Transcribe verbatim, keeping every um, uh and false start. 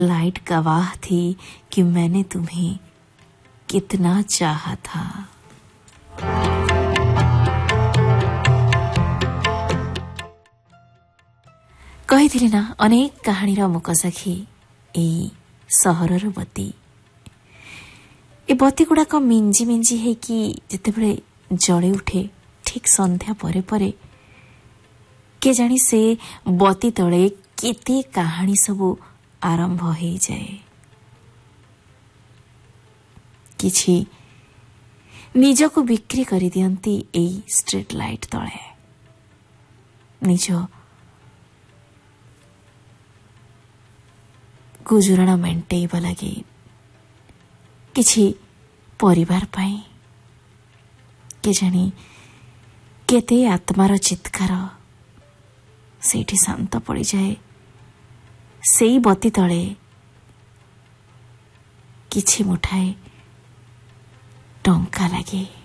Light गवाह थी कि मैंने तुम्हें कितना चाहा था। कही ना अनेक कहानीर मुकसाखी एई सहरर बती। ए बती गुड़ाक मिंजी मिंजी हेकी जेतेबेले जଳି उठे ठीक संध्या परे परे के जानी से बती तले केते कहानी सबू आरंभ हो जाए। किछि निजको बिक्री करी दियंती एई स्ट्रीट लाइट तले। निज गुजराण मेंटेइबा लगी किछि परिवार पाई के जानी केते आत्मार चित्कार सेठी शांत पड़ी जाए। सेई बती तले किछि मुठाए टंका लगे।